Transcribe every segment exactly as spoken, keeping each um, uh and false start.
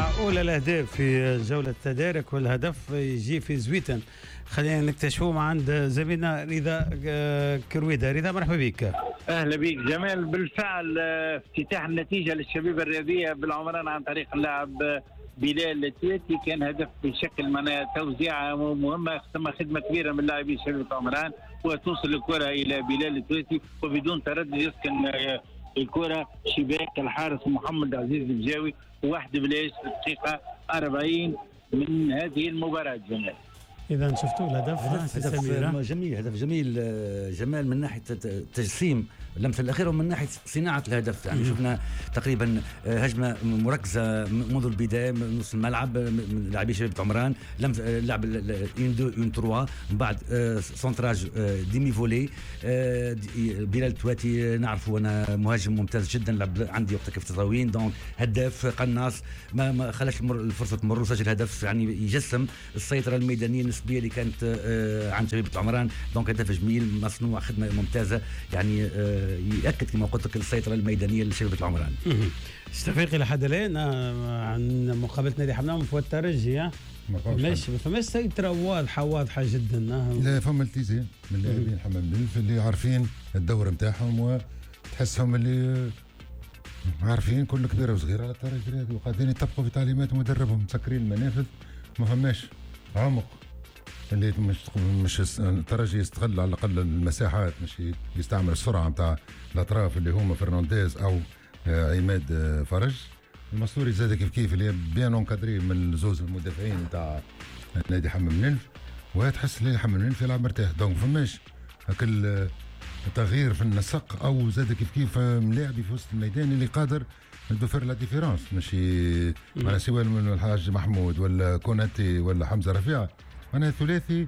مع أولى الأهداف في جولة التدارك، والهدف يجي في زويتن. خلينا نكتشفوه عند زميلنا رضا كرويدة. رضا مرحبا بك. أهلا بك جمال. بالفعل افتتاح النتيجة للشبيبة الرياضية بالعمران عن طريق اللاعب بلال التويتي كان هدف بشكل معناها توزيعة مهمة، ثم خدمة كبيرة من لاعبي شبيبة عمران وتوصل الكرة إلى بلال التويتي وبدون تردد يسكن الكرة شباك الحارس محمد عزيز الجاوي. واحد بلاش في الدقيقة أربعين من هذه المباراة جمال. إذا شفتوا الهدف هدف, هدف جميل، هدف جميل جمال من ناحية تجسيم اللمسة الأخيرة ومن ناحية صناعة الهدف. يعني شفنا تقريبا هجمة مركزة منذ البداية من نص الملعب من لاعبي شبيبة عمران، لمس لعب اون دو اون تروا، من بعد سونتراج ديمي فولي. بلال التواتي نعرفه أنا مهاجم ممتاز جدا، لعب عندي وقت كيف تطاوين، دونك هداف قناص ما ما خلاش الفرصة تمر وسجل هدف يعني يجسم السيطرة الميدانية النسبية اللي كانت عند شبيبة عمران. دونك هدف جميل مصنوع، خدمة ممتازة يعني يأكد كما قلت لك السيطرة الميدانية لشبيبة العمران. استفيق إلى حد الآن عن مقابلة نادي حمام في الترجي، مش فماش سيطرة واضحة واضحة جدا. لا فما التزام من اللاعبين حمام بنف اللي عارفين الدور نتاعهم وتحسهم اللي عارفين كل كبيرة وصغيرة على الترجي الرياضي وقاعدين يطبقوا في تعليمات مدربهم، مسكرين المنافذ، ما فماش عمق اللي مش مش الترجي يستغل على الاقل المساحات، مش يستعمل السرعه نتاع الاطراف اللي هما فرنانديز او عماد فرج. المسطوري زاد كيف كيف اللي بيان اونكادري من زوز المدافعين نتاع نادي حمام منف، وتحس لي حمام منف يلعب مرتاح. دونك فماش هكل تغيير في النسق او زاد كيف كيف ملاعبي في وسط الميدان اللي قادر دوفر لا ديفيرونس، ماشي معناها سواء من الحاج محمود ولا كوناتي ولا حمزه رفيعه. أنا ثلاثي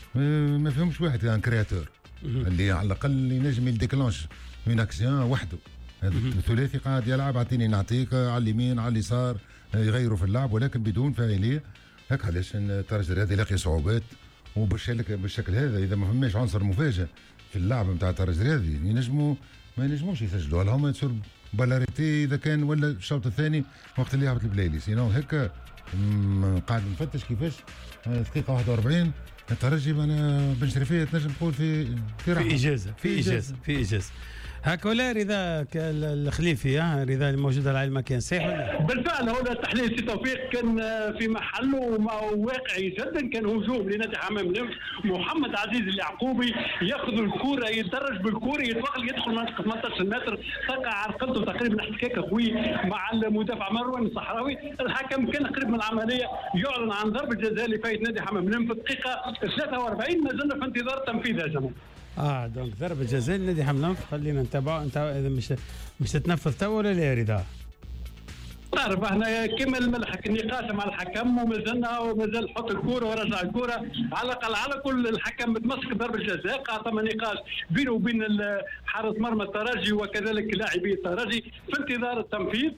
ما فهمش واحد يعني كرياتور اللي على الأقل ينجم يديكلانش من أكسيون وحده. هذا الثلاثي قاعد يلعب اعطيني نعطيك على اليمين على اليسار يغيروا في اللعب ولكن بدون فاعلية. هيك علاش الترجي الرياضي يلاقي صعوبات وبالشكل بالشكل هذا. إذا ما فماش عنصر مفاجئ في اللعب نتاع الترجي الرياضي ينجموا ما ينجموش يسجلوا لهم يصير بالاريتي إذا كان ولا الشوط الثاني وقت اللي يهبط البلايلي. سينو هيك قاعد نفتش كيفاش دقيقة واحد وأربعين الترجي أنا بن شريفية تنجم تقول في في, في إجازة في إجازة في إجازة هكا. ولا رضا الخليفي رضا الموجود على المكان صحيح ولا؟ بالفعل هو التحليل سي توفيق كان في محله واقعي جدا. كان هجوم لنادي حمام منف، محمد عزيز اليعقوبي ياخذ الكرة يتدرج بالكرة يتوغل يدخل منطقة ثمانية عشر متر، تقع عرقلته تقريبا احتكاك قوي مع المدافع مروان الصحراوي. الحكم كان قريب من العملية يعلن عن ضربة جزاء لفايت نادي حمام منف في الدقيقة ثلاثة وأربعين. ما زلنا في انتظار تنفيذها جمال. اه دونك ضربة جزاء لنادي حمام. خلينا نتابعوا. انت اذا مش مش تتنفذ تو ولا لا رضا؟ تعرف احنا كما الملحق النقاش مع الحكم ومازلنا ومازال حط الكوره ورجع الكوره على الاقل. على كل الحكم متمسك ضربه الجزاء، قاطع نقاش بينه وبين حارس مرمى الترجي وكذلك لاعبي الترجي في انتظار التنفيذ.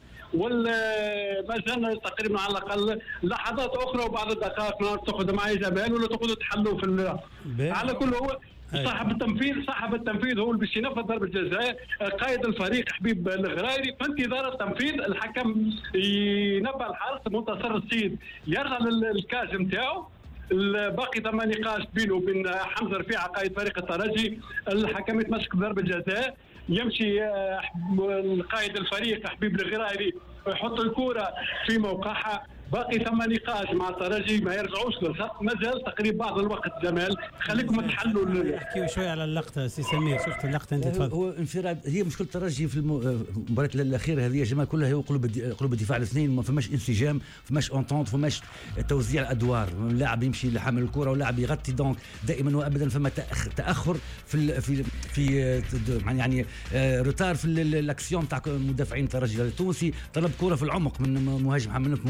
وما زلنا تقريبا على الاقل لحظات اخرى وبعض الدقائق تاخذ معي جمال ولا تاخذ تحلوا في على كل. هو صاحب التنفيذ صاحب التنفيذ هو اللي باش ينفذ ضربه الجزاء. قائد الفريق حبيب الغرايري في انتظار التنفيذ. الحكم ينبه الحارس منتصر السيد يرجع للكاج نتاعو. باقي ثم نقاش بينه وبين حمزه رفيعه قائد فريق الترجي. الحكم يتمسك بضربه الجزاء، يمشي قائد الفريق حبيب الغرايري يحط الكرة في موقعها. باقي ثم نقاش مع الترجي ما يرجعوش للخط، مازال تقريبا بعض الوقت جمال. خليكم تحلوا نحكيو شوي على اللقطه سي سمير. شفت اللقطه انت تفضل. هو انفراد، هي مشكله الترجي في المباراه الاخيره هذه يا جماعه كلها هي قلوب قلوب الدفاع الاثنين. ما فماش انسجام، ما فماش اونتونت، ما فماش توزيع الادوار. لاعب يمشي لحامل الكره ولاعب يغطي. دونك دائما وابدا فما تاخر في في في يعني روتار في الاكسيون تاع مدافعين الترجي التونسي. طلب كره في العمق من مهاجم حمام ممتاز جدا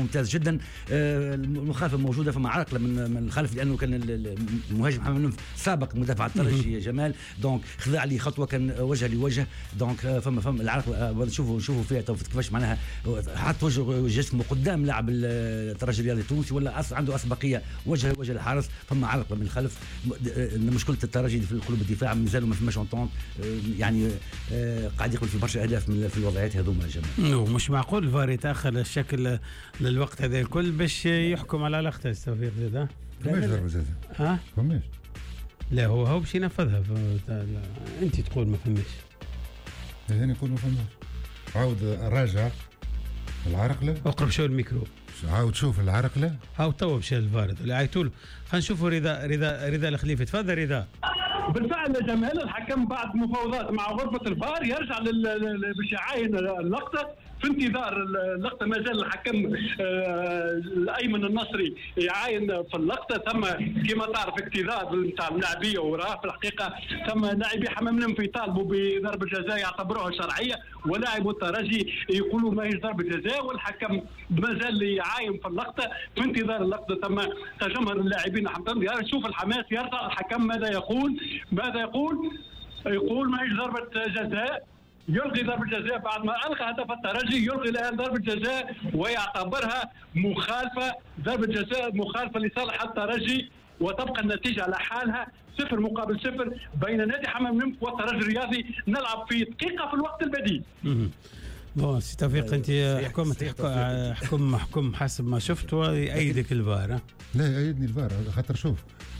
اذا المخالفه موجوده، فما عرقله من من الخلف، لانه كان المهاجم محمد منف سابق مدافع الترجي جمال، دونك خذا عليه خطوه كان وجه لوجه، دونك فما فما العرق نشوفوا نشوفوا فيها كيفاش معناها حط وجه جسمه قدام لاعب الترجي الرياضي التونسي، ولا عنده اسبقيه وجه وجه الحارس، فما عرقله من الخلف. مشكله الترجي في القلوب الدفاع مازالوا ما فماش اونطونت، يعني قاعد يقبل في برشا اهداف في الوضعيات هذوما جمال. مش معقول الفار يتاخر الشكل للوقت هذا الكل باش يحكم على علاقته توفيق زيد. فماش ضربه جزاء. ها فماش. لا هو هو باش ينفذها، انت تقول ما فماش. انا نقول ما فماش. عاود راجع العرقله، اقرب شويه الميكرو، عاود شوف العرقله. هاو توا مشى الفار اللي عيطوا. خلينا نشوفوا رضا رضا رضا الخليفي. تفضل رضا. بالفعل يا جمال، الحكم بعد مفاوضات مع غرفه الفار يرجع باش يعاين اللقطه في انتظار اللقطه. ما زال الحكم الايمن النصري يعاين في اللقطه. ثم كما تعرف اكتظاظ نتاع اللاعبيه وراه في الحقيقه، ثم لاعبي حمام منف يطالبوا بضربه جزاء يعتبروها شرعيه، ولاعب الترجي يقولوا ما هيش ضربه جزاء، والحكم ما زال يعاين في اللقطه في انتظار اللقطه. ثم تجمهر اللاعبين حمام، شوف الحماس يرجع. الحكم ماذا يقول؟ ماذا يقول؟ يقول ما هيش ضربه جزاء، يلغي ضربة جزاء بعد ما ألغى هدف الترجي، يلغي الآن ضربة جزاء ويعتبرها مخالفة، ضربة جزاء مخالفة لصالح الترجي، وتبقى النتيجة على حالها صفر مقابل صفر بين نادي حمام منف والترجي الرياضي. نلعب في دقيقة في الوقت البديل. بون سي توفيق، انت حكمت حكم حكم حسب ما شفت ويأيدك الفار. لا يأيدني الفار خاطر شوف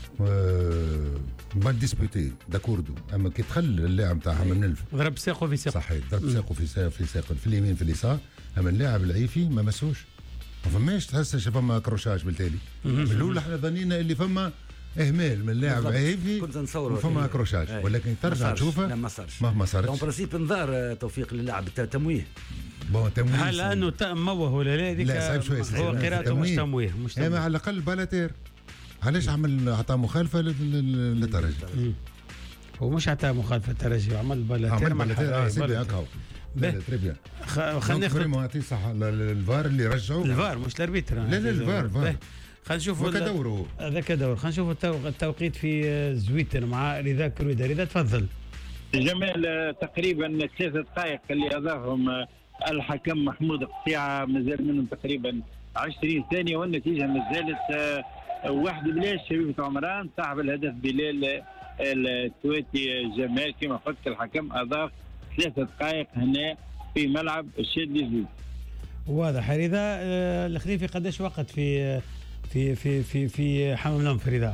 ما ديسبوتي داكوردو، اما كي تخل اللاعب تاع حمام منف ضرب ساقه في ساق، صحيح ضرب ساقه في ساق في ساق في اليمين في اليسار، اما اللاعب العيفي ما مسوش، ما فماش تحس فما كروشاج بالتالي. بالاول احنا ظنينا اللي فما اهمال من اللاعب العيفي، كنت نصور فما كروشاج، ولكن ترجع تشوفه ما صارش ما صارش. دون برينسيپ انذار توفيق للاعب تمويه. بون تمويه هل انه موه ولا لا؟ هذيك لا صعيب شويه، هو قراءته مش تمويه، مش تمويه. على الاقل بالاتير علاش عمل عطى مخالفه للترجي؟ هو مش عطى مخالفه الترجي، عمل بالاتير. عمل بالاتير اه سيدي هكا. خلينا ناخذ نعطي صح الفار اللي رجعوا الفار مش الاربيتر. لا لا الفار الفار خلينا نشوفوا هذاك دوره هذاك دور. خلينا نشوفوا التوقيت في زويتر مع رضا كرويدة. رضا تفضل. جمال، تقريبا ثلاثة دقائق اللي اضافهم الحكم محمود قطيعه، مازال منهم تقريبا عشرين ثانيه، والنتيجه ما زالت واحد بلاش. شبيبة عمران صاحب الهدف بلال التواتي جمال كما قلت الحكم اضاف ثلاثة دقائق هنا في ملعب الشادي زويد. واضح. رضا الخليفي قداش وقت في في في في في حمام منف رضا؟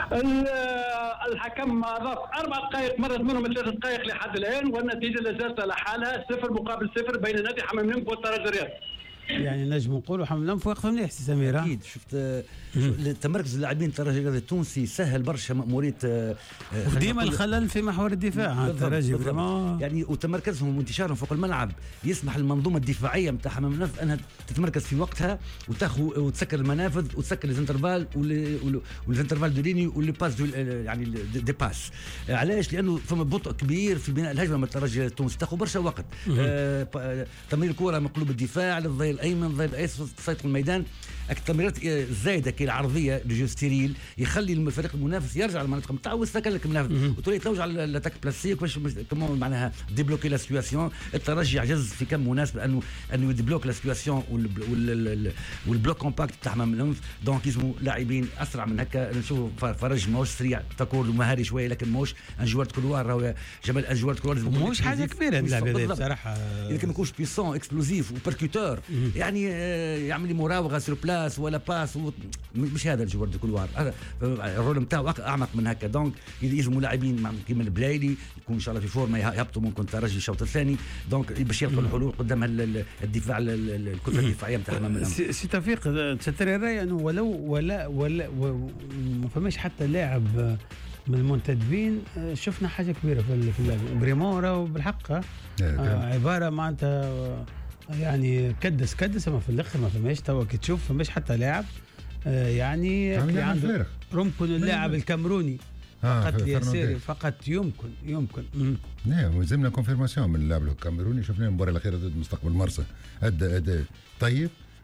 الحكم اضاف اربع دقائق، مرت منهم ثلاث دقائق لحد الان، والنتيجه لا زالت على حالها صفر مقابل صفر بين نادي حمام منف والترجي الرياضي. يعني نجم نقولوا حمام منف وقف مليح سي سمير. اكيد شفت تمركز اللاعبين الترجي الرياضي التونسي سهل برشا مأمورية، وديما الخلل في محور الدفاع الترجي يعني، وتمركزهم وانتشارهم فوق الملعب يسمح للمنظومه الدفاعيه نتاع حمام منف انها تتمركز في وقتها وتاخذ وتسكر المنافذ وتسكر ليزنترفال والانترفال دو ليني واللي باس يعني دي باس. علاش؟ لانه فما بطء كبير في بناء الهجمه من الترجي التونسي، تاخذ برشا وقت. آه تمرير الكره من قلوب الدفاع للظهير الايمن، الظهير الايسر، تسيطر الميدان. التمريرات الزايده كي العرضيه لجو ستيريل يخلي الفريق المنافس يرجع للمنطقه نتاعو ويستكل لك المنافس وتولي يتوج على الاتاك بلاسي باش كمان معناها ديبلوكي لا سيتواسيون. الترجي عجز في كم مناسبه انه انه يدبلوك لا سيتواسيون والبلوك كومباكت تاع حمام منف. دونك يلزموا لاعبين اسرع من هكا. نشوفوا فرج ماهوش سريع، تكور مهاري شويه لكن ماهوش ان جوار كولوار. راهو جمال ان جوار كولوار ماهوش حاجه كبيره اللاعب هذا بصراحه، لكن ما يكونش بيسون اكسبلوزيف وبركوتور، يعني يعمل لي مراوغه سور بلاس ولا باس، مش هذا الجوار دو كولوار. الرول نتاعو اعمق من هكا. دونك يلزموا لاعبين كيما البلايلي يكون ان شاء الله في فورما يهبطوا ممكن الترجي الشوط الثاني، دونك باش يلقوا الحلول قدام الدفاع الكتله الدفاعيه نتاع حمام منف. سي توفيق تستري الراي انه ولو ولا ولا ما فماش حتى لاعب من المنتدبين شفنا حاجه كبيره في اللعب. بريمورا وبالحق آه عباره معناتها يعني كدس كدس، ما في الاخر ما فماش. توا كي تشوف فماش حتى لاعب آه يعني عنده رمكن اللاعب الكامروني فقط ياسيري فقط يمكن يمكن نعم. وزمنا كونفيرماسيون من اللاعب الكاميروني، شفناه المباراه الاخيره ضد مستقبل مرسى، ادى اداء طيب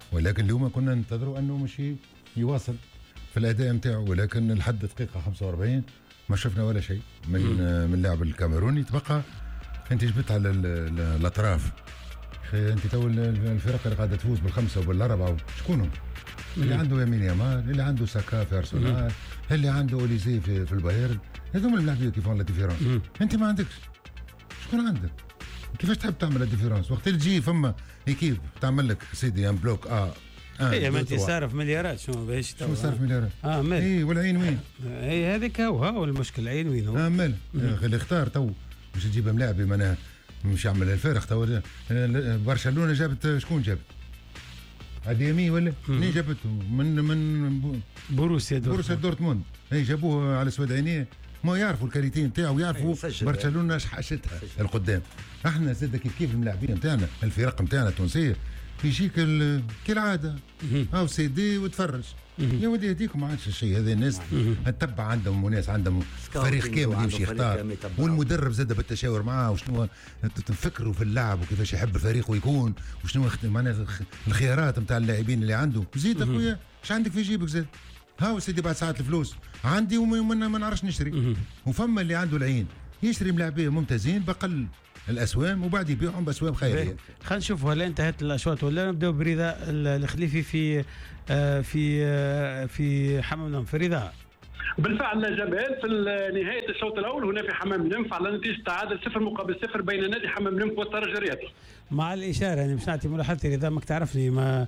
ولكن اليوم كنا ننتظروا انه مش يواصل في الاداء نتاعو، ولكن لحد دقيقه خمسة وأربعين ما شفنا ولا شيء من من اللاعب الكاميروني. تبقى انت جبت على الاطراف، انت تو الفرق اللي قاعده تفوز بالخمسه وبالاربعه شكونهم؟ اللي عنده يمين يامال، اللي عنده ساكا في ارسنال، اللي عنده اوليزي في, في البايرن، هذوما اللاعبين كيف لا ديفيرونس. انت ما عندكش، شكون عندك؟ كيفاش تحب تعمل الديفيرونس وقت اللي تجي فما ايكيب تعمل لك سيدي ان بلوك اه اي ما انت صارف مليارات، شنو باش شنو صارف مليارات؟ اه مال اي والعين وين؟ اي هذيك هو هو المشكل، العين وين هو؟ اه مال اللي اختار تو باش تجيب ملاعب معناها مش يعمل الفارق. تو برشلونه جابت شكون جابت؟ اديمي ولا منين جابته؟ من من بوروسيا دورتموند. بوروسيا دورتموند اي جابوه على سواد عينيه، ما يعرفوا الكاريتين نتاعو، يعرفوا برشلونه اش حاشتها القدام. احنا زاد كيف كيف الملاعبين نتاعنا الفرق نتاعنا التونسيه يجيك كالعاده هاو سي دي وتفرج يا ودي هديكم ما عادش الشيء هذا. الناس تتبع عندهم وناس عندهم فريق كامل يمشي يختار، والمدرب زاد بالتشاور معاه وشنو تفكروا في اللاعب وكيفاش يحب فريقه يكون وشنو معناها الخيارات نتاع اللاعبين اللي عنده. زيد اخويا ايش عندك في جيبك زاد؟ هاو سيدي بعد ساعات الفلوس عندي وما ما نعرفش نشتري. وفما اللي عنده العين يشتري ملاعبين ممتازين بقل الاسوام وبعد يبيعهم باسوام خيريه. خلينا نشوف هل انتهت الاشواط ولا نبداو برضا الخليفي في آه في آه في حمام النمف. في رضا بالفعل جمال في نهايه الشوط الاول هنا في حمام النمف على نتيجه تعادل صفر مقابل صفر بين نادي حمام النمف والترجي الرياضي. مع الاشاره يعني مش نعطي ملاحظتي اذا ماك تعرفني ما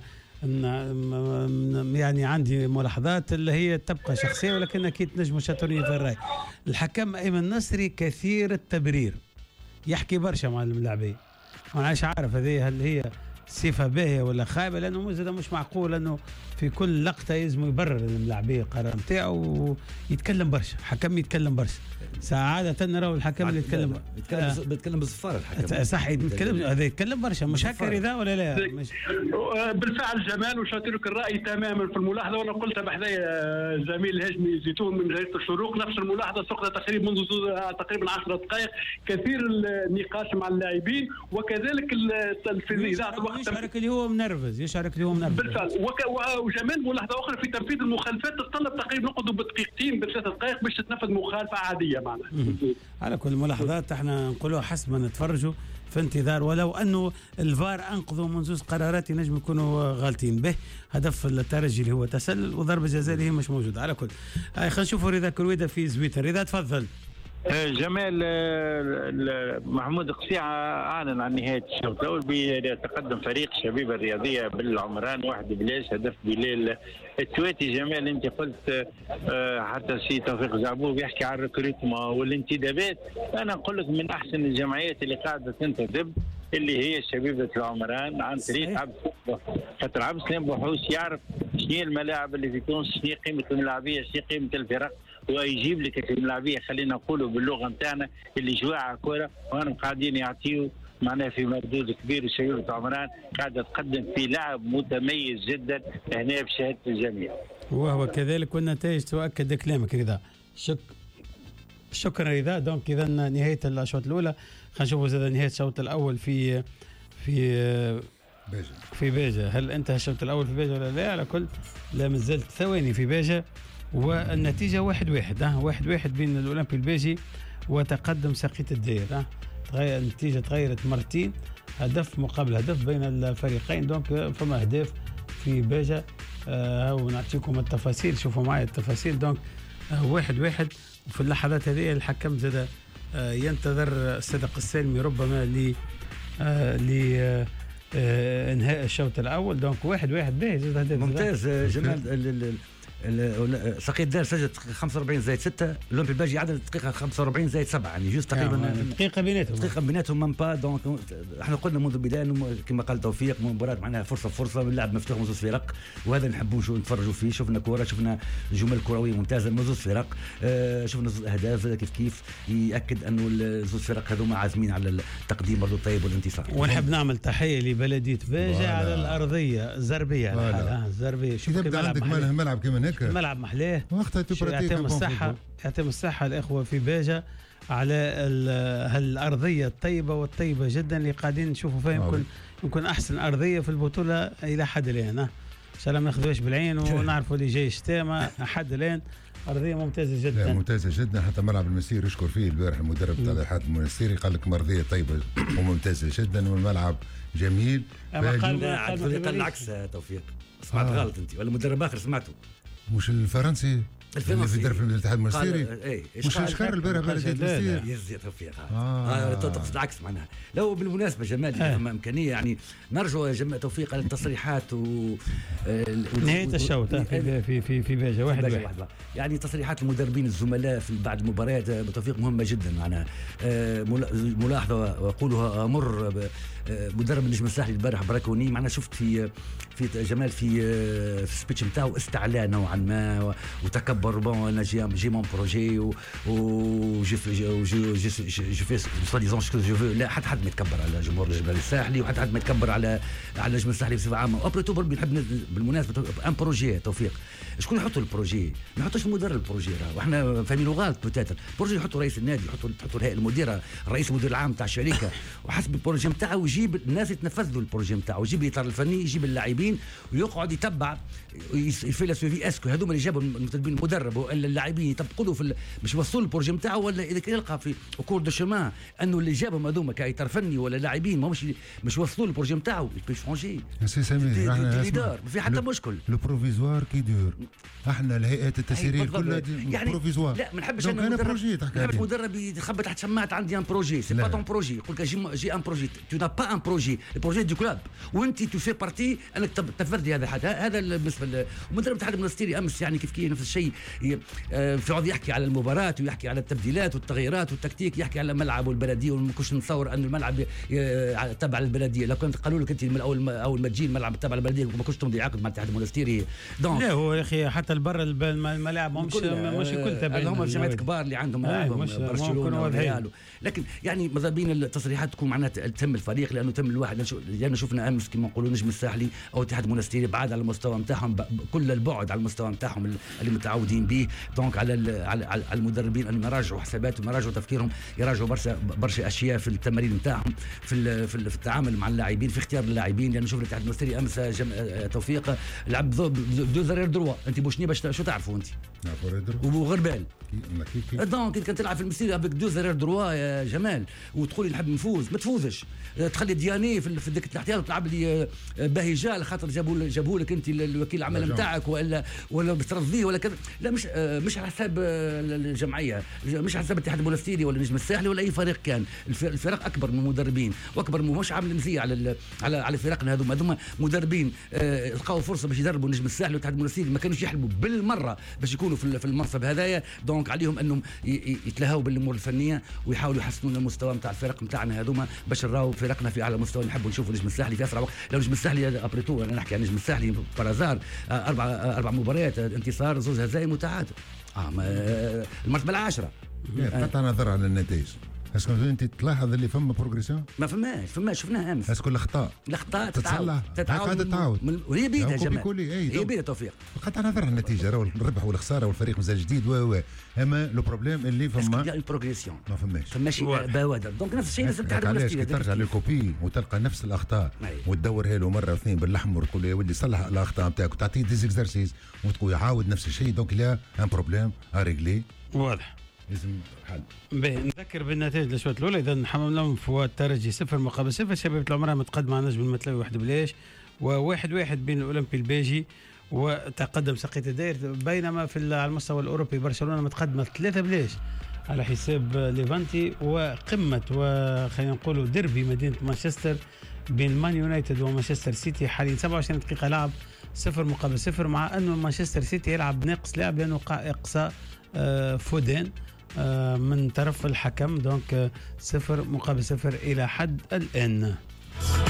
يعني عندي ملاحظات اللي هي تبقى شخصيه ولكن اكيد تنجموا تشاركوني في الراي. الحكم ايمن النصري كثير التبرير، يحكي برشا مع اللاعبين، وانا مش عارف هذه هل هي صفه باهيه ولا خايبه، لانه مزدا مش معقول انه في كل لقطه يلزم يبرر اللاعبين القرار نتاعو ويتكلم برشا. حكم يتكلم برشا ساعات نراو الحكم اللي يتكلم يتكلم بيتكلم بالصفاره الحكم صح يتكلم هذا يتكلم برشا مش هكا رضا ولا لا؟ مش بالفعل جمال وشاطرك الراي تماما في الملاحظه، وانا قلتها بحذايا زميل الهجمي زيتون من جريده الشروق نفس الملاحظه سقطت تقريبا منذ تقريبا عشر دقائق. كثير النقاش مع اللاعبين وكذلك في اذاعه الوقت يشعرك اللي هو منرفز يشعرك اللي هو منرفز بالفعل. وجمال ملاحظه اخرى في تنفيذ المخالفات تتطلب تقريبا نقعدوا بدقيقتين بثلاث دقائق باش تتنفذ مخالفه عاديه معنا. على كل الملاحظات احنا نقولوها حسب ما نتفرجوا في انتظار، ولو انه الفار انقذوا من زوج قرارات ينجم يكونوا غالطين به. هدف الترجي اللي هو تسلل وضربه جزاء اللي هي مش موجوده. على كل هاي خلينا نشوفوا رضا كرويده في زويتر. رضا تفضل. جمال محمود قسيعة أعلن عن نهاية الشوط الأول بتقدم فريق شبيبة الرياضية بالعمران واحد بلاش، هدف بلال التواتي. جمال أنت قلت حتى سي توفيق زعبور بيحكي عن الريكروتما والانتدابات، أنا نقول لك من أحسن الجمعيات اللي قاعدة تنتدب اللي هي شبيبة العمران عن طريق عبد خاطر عبد السلام بوحوس يعرف شنو الملاعب اللي في تونس، شنو قيمة الملاعبية، شنو قيمة الفرق، ويجيب لك الملاعبيه خلينا نقولوا باللغه نتاعنا اللي جواعه كوره، وهم قاعدين يعطيوا معناها في مردود كبير. وشبيبة عمران قاعده تقدم في لعب متميز جدا هنا بشهاده الجميع. وهو كذلك والنتائج تؤكد كلامك رضا. شك شكرا رضا. دونك اذا نهايه الاشواط الاولى. خلينا نشوفوا زاد نهايه الشوط الاول في في بيجا. في بيجا. هل انتهى الشوط الاول في بيجا ولا لا؟ على كل لا مازالت ثواني في بيجا والنتيجة واحد واحد ها واحد واحد بين الأولمبي البيجي وتقدم ساقية الدير. ها تغير النتيجة تغيرت مرتين، هدف مقابل هدف بين الفريقين. دونك فما أهداف في بيجا. آه ونعطيكم التفاصيل، شوفوا معي التفاصيل. دونك آه واحد واحد. وفي اللحظات هذه الحكم زاد آه ينتظر صدق السالمي ربما ل آه ل آه انهاء الشوط الأول. دونك واحد واحد باهي زاد هدف ممتاز. جمال ساقية الدار سجلت خمسة وأربعين زائد ستة، الأولمبي الباجي عدد دقيقة خمسة وأربعين زائد سبعة، يعني جوز تقريبا دقيقة بيناتهم دقيقة بيناتهم من با. دونك احنا قلنا منذ البداية انه كما قال توفيق مباراة معناها فرصة فرصة، اللعب مفتوح من زوج فرق، وهذا نحبوا نشوفوا نتفرجوا فيه. شفنا كورة، شفنا جمل كروية ممتازة من زوج فرق، آه شفنا زوج أهداف كيف كيف يأكد انه الزوج فرق هذوما عازمين على التقديم برضو الطيب والانتصار. ونحب نعمل تحية لبلدية باجة على الأرضية الزربية على حالها الزربية. شوف إذا عندك ملعب كمان هيك ملعب محلاه وقتها يعطيهم الصحة يعطيهم الصحة الإخوة في باجة على هالأرضية الطيبة والطيبة جدا اللي قاعدين نشوفوا فيها. يمكن يكون احسن ارضيه في البطوله الى حد الان. ان شاء الله ما ناخذوش بالعين ونعرفوا اللي جاي شتامه حد الان. ارضيه ممتازه جدا. لا ممتازه جدا، حتى ملعب المسير يشكر فيه البارح المدرب تاع الاتحاد المنستيري، قال لك مرضيه طيبه وممتازه جدا والملعب جميل. اما قال قال العكس توفيق، سمعت آه. غلط انت ولا مدرب اخر سمعته؟ مش الفرنسي اللي في درب الاتحاد المنستيري ايه مش شكر البارح بلديه المنستير يزيد توفيق. اه تقصد العكس معناها. لو بالمناسبه جمال آه. فما امكانيه يعني نرجو جماعه توفيق على التصريحات و نهايه الشوط في في في في باجه واحد واحد, واحد. يعني تصريحات المدربين الزملاء في بعد المباريات بتوفيق مهمه جدا معناها. آه ملاحظه واقولها امر مدرب النجم الساحلي البارح براكوني معنا شفت في في جمال في في السبيتش نتاعو استعلاء نوعا ما وتكبر. بون انا جي جي مون بروجي و جي جي جي في سوا ديزون سكو جو فو. لا حد حد ما يتكبر على جمهور الجبل الساحلي وحد حد ما يتكبر على على النجم الساحلي بصفه عامه. ابريتو بربي نحب بالمناسبه ان بروجي توفيق شكون يحطوا البروجي؟ ما يحطوش المدرب البروجي راه واحنا فاهمين غلط بوتيتر. البروجي يحطوا رئيس النادي يحطوا يحطوا الهيئه المديره الرئيس المدير العام تاع الشركه وحسب البروجي نتاعو يجيب الناس يتنفذ له البروجي نتاعو يجيب الاطار الفني يجيب اللاعبين ويقعد يتبع يفيلسوفي اسكو هذوما اللي جابوا المدربين المدرب ولا اللاعبين يطبقوا له في مش يوصلوا البروجي نتاعو ولا اذا كان يلقى في كور دو شومان انه اللي جابهم هذوما كاطار فني ولا لاعبين ما مش مش يوصلوا البروجي نتاعو يبي شونجي. سي سمير احنا ما في حتى مشكل. لو بروفيزوار كي دور احنا الهيئات التسييريه كلها يعني بروفيزوار. لا ما نحبش انا بروجي تحكي عليه. مدرب يخبط تحت شماعه عندي ان بروجي سي با طون بروجي يقول لك جي جي ان بروجي تو نا با ان بروجي البروجي دو كلوب وانت تو في بارتي انك تفردي هذا حتى هذا بالنسبه لمدرب الاتحاد المنستيري امس يعني كيف كي نفس الشيء في عوض يحكي على المباراه ويحكي على التبديلات والتغييرات والتكتيك يحكي على الملعب والبلديه وما كنتش نتصور ان الملعب تبع البلديه. لو كنت قالوا لك انت من اول اول ما تجي الملعب تبع البلديه ما كنتش تمضي عقد مع الاتحاد المنستيري. لا هو يا اخي حتى البر الملاعب مش مش كل تبع هم الجماعات كبار اللي عندهم ملاعبهم برشلونه والريال لكن يعني ماذا بين التصريحات تكون معناها تهم الفريق لانه تم الواحد لان شفنا امس كما نقولوا نجم الساحلي او الاتحاد المنستيري بعاد على المستوى نتاعهم كل البعد على المستوى نتاعهم اللي متعودين به. دونك على على المدربين انهم يراجعوا حساباتهم يراجعوا تفكيرهم يراجعوا برشا برشا اشياء في التمارين نتاعهم في في التعامل مع اللاعبين في اختيار اللاعبين. لانه شوف الاتحاد المنستيري امس توفيق لعب دو زارير دروا انت بوشني باش شو تعرفوا انت وغربال دونك كنت تلعب في المنستيري افيك دو زارير دروا يا جمال وتقولي نحب نفوز ما تفوزش تخلي دياني في الدكه الاحتياط تلعب لي باهجه خاطر جابوا جابوا لك انت الوكيل العمل نتاعك ولا ولا بترضيه ولا كذا. لا مش مش على حساب الجمعيه مش على حساب الاتحاد المنستيري ولا النجم الساحلي ولا اي فريق كان. الفرق اكبر من مدربين واكبر من مش عامل مزيه على على على فرقنا هذوما هذوما مدربين لقاو فرصه باش يدربوا النجم الساحلي والاتحاد المنستيري ما كانوش يحلموا بالمره باش يكونوا في المنصب هذايا. دونك عليهم انهم يتلهوا بالامور الفنيه ويحاولوا يحسنوا المستوى نتاع الفرق نتاعنا هذوما باش نراو فرقنا في اعلى مستوى. نحبوا نشوفوا النجم الساحلي في اسرع وقت. لو النجم الساحلي ابريتو انا نحكي عن النجم الساحلي بارازار اربع اربع مباريات انتصار زوج هزايم وتعادل اه المرتبه العاشره. قطع نظر على النتائج اسكو انت تلاحظ اللي فما بروغريسيون؟ ما فماش فماش شفناها امس. اسكو الاخطاء الاخطاء تتعاود تتعاود تتعاود وهي بيدها يا جماعه هي بيدها توفيق. قطع نظر على النتيجه راهو الربح والخساره والفريق مازال جديد و و اما لو بروبليم اللي فما البروغريسيون ما فماش فماش بوادر. دونك نفس الشيء لازم الاتحاد المنستيري ترجع للكوبي وتلقى نفس الاخطاء وتدورها له مره واثنين بالاحمر وتقول له يا ولدي صلح الاخطاء نتاعك وتعطيه ديزيكزارسيس وتقول يعاود نفس الشيء. دونك لا ان بروبليم اريغلي واضح لازم حل. باهي نذكر بالنتائج الاشواط الاولى. اذا حمام لهم فؤاد الترجي صفر مقابل صفر. شباب العمره متقدم مع نجم المتلاوي واحد بلاش وواحد واحد بين الاولمبي الباجي وتقدم سقية الداير. بينما في على المستوى الاوروبي برشلونه متقدمه ثلاثة بلاش على حساب ليفانتي وقمه وخلينا نقولوا دربي مدينه مانشستر بين مان يونايتد ومانشستر سيتي حاليا سبعة وعشرين دقيقه لعب صفر مقابل صفر مع انه مانشستر سيتي يلعب ناقص لاعب لانه وقع اقصاء فودين من طرف الحكم. دونك صفر مقابل صفر الى حد الان.